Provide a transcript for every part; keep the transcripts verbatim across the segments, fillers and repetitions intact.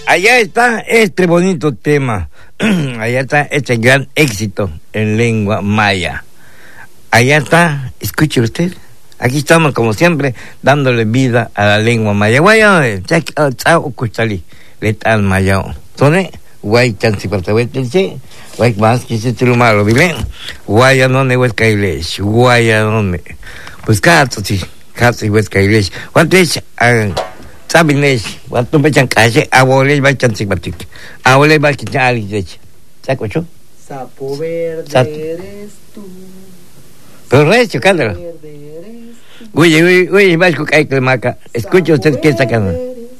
allá está este bonito tema. Allá está este gran éxito en lengua maya. Allá está, escuche usted. Aquí estamos, como siempre, dándole vida a la lengua maya. Guaya, chao, cuchali, letal mayao. Sone, guay, chansi, partahuetelche, guay, más que se trumalo, ¿vile? Guaya, no ne huesca iglesia, guaya, no ne. Pues, cato, sí, cato y huesca iglesia. ¿Cuánto es? Sabines, cuánto me echan calle, abueles va a chansi, partique. Abueles va a quitar a la iglesia. ¿Sabes cocho? Sapo verde eres tú. Pero recio, cántalo. Uy, uy, uy, va a escuchar que maca. Escuche usted qué está cantando.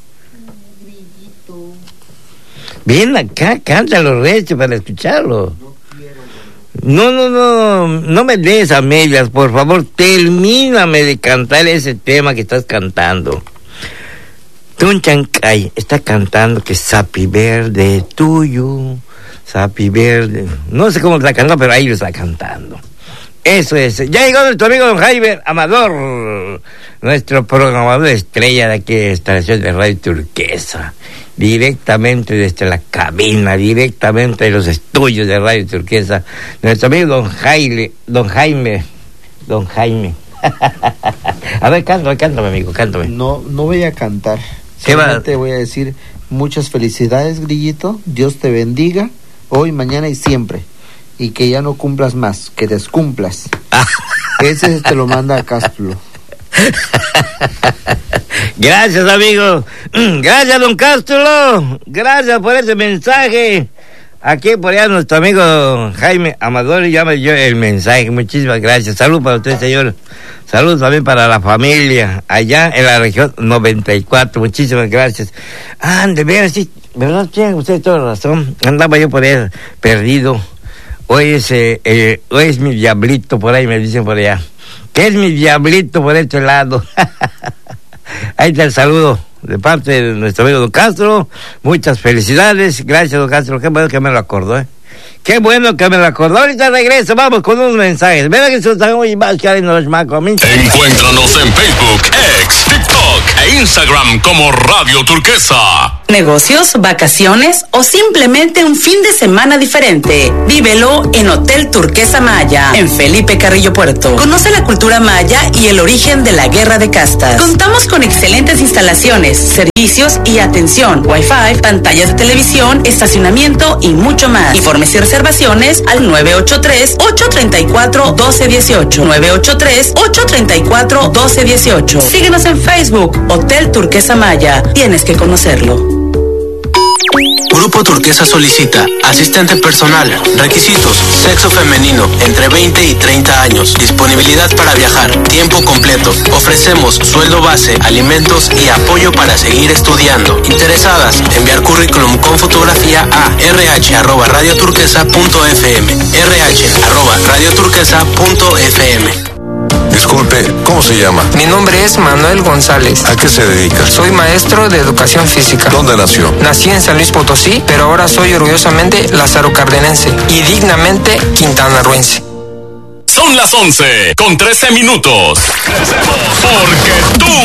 Ven acá, cántalo recio para escucharlo. No, no, no, no me des a medias, por favor, termíname de cantar ese tema que estás cantando. Tun Chancay está cantando que Sapi Verde tuyo, Sapi Verde, no sé cómo está cantando, pero ahí lo está cantando. Eso es. Ya llegó nuestro amigo don Jaime Amador, nuestro programador estrella de aquí de estación de Radio Turquesa, directamente desde la cabina, directamente de los estudios de Radio Turquesa, nuestro amigo don Jaime, don Jaime, don Jaime. A ver, cántame, cántame, amigo, cántame. No, no voy a cantar. Solamente voy a decir muchas felicidades, Grillito. Dios te bendiga hoy, mañana y siempre. Y que ya no cumplas más, que descumplas. Ese te lo manda a Castro. Gracias, amigo. Gracias, don Castro. Gracias por ese mensaje. Aquí por allá nuestro amigo Jaime Amador y ya me dio el mensaje. Muchísimas gracias. Salud para usted, señor. Salud también para la familia allá en la región noventa y cuatro. Muchísimas gracias. Ah, de veras, sí, verdad, tiene usted toda razón. Andaba yo por ahí perdido. Hoy es, eh, eh, hoy es mi diablito, por ahí me dicen por allá. ¿Qué es mi diablito por este lado? Ahí está el saludo de parte de nuestro amigo don Castro. Muchas felicidades. Gracias, don Castro. Qué bueno que me lo acordó, ¿eh? Qué bueno que me lo acordó. Ahorita regreso, vamos con unos mensajes. Ven que se están muy más que en los macos. Encuéntranos en Facebook, X, TikTok e Instagram como Radio Turquesa. Negocios, vacaciones o simplemente un fin de semana diferente. Vívelo en Hotel Turquesa Maya, en Felipe Carrillo Puerto. Conoce la cultura maya y el origen de la guerra de castas. Contamos con excelentes instalaciones, servicios y atención, Wi-Fi, pantallas de televisión, estacionamiento y mucho más. Informes y reservaciones al nueve ocho tres, ocho tres cuatro, uno dos uno ocho. nueve ocho tres, ocho tres cuatro, uno dos uno ocho. Síguenos en Facebook, Hotel Turquesa Maya. Tienes que conocerlo. Grupo Turquesa solicita asistente personal, requisitos, sexo femenino, entre veinte y treinta años, disponibilidad para viajar, tiempo completo. Ofrecemos sueldo base, alimentos y apoyo para seguir estudiando. Interesadas, enviar currículum con fotografía a rh arroba radioturquesa punto fm, rh arroba radioturquesa punto fm. Disculpe, ¿cómo se llama? Mi nombre es Manuel González. ¿A qué se dedica? Soy maestro de educación física. ¿Dónde nació? Nací en San Luis Potosí, pero ahora soy orgullosamente Lázaro Cardenense y dignamente quintanarruense. Son las once con trece minutos. Porque tú